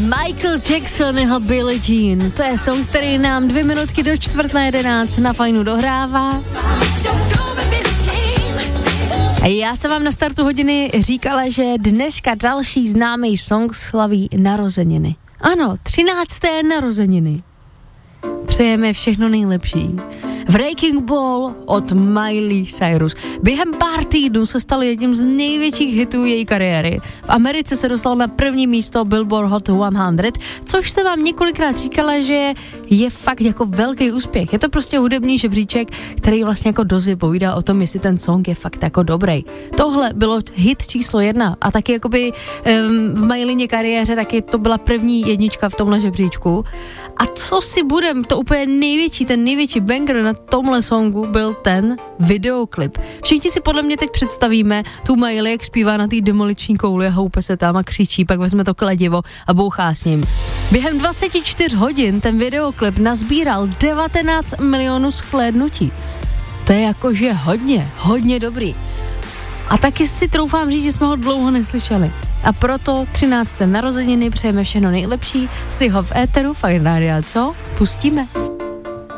Michael Jackson, jeho Billie Jean. To je song, který nám 2 minutky do 10:45 na Fajnu dohrává. A já jsem vám na startu hodiny říkala, že dneska další známý song slaví narozeniny. Ano, 13. narozeniny. Přejeme všechno nejlepší. Breaking Ball od Miley Cyrus. Během pár týdnů se stal jedním z největších hitů její kariéry. V Americe se dostal na první místo Billboard Hot 100, což jsem vám několikrát říkala, že je fakt jako velký úspěch. Je to prostě hudební žebříček, který vlastně jako dost vypovídá o tom, jestli ten song je fakt jako dobrý. Tohle bylo hit číslo 1 a taky jakoby v Mileyně kariéře taky to byla první jednička v tomhle žebříčku. A co si budem, to úplně ten největší banger na tomhle songu byl ten videoklip. Všichni si podle mě teď představíme tu Miley, jak zpívá na té demoliční kouli a houpe se tam a křičí, pak vezme to kladivo a bouchá s ním. Během 24 hodin ten videoklip nazbíral 19 milionů shlédnutí. To je jakože hodně dobrý. A taky si troufám říct, že jsme ho dlouho neslyšeli. A proto 13. narozeniny přejeme všechno nejlepší, si ho v éteru Fajn rádia, co? Pustíme.